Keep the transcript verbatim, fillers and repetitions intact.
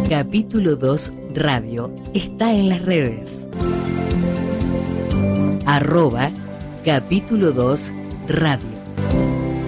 Capítulo dos Radio está en las redes. Arroba Capítulo dos Radio.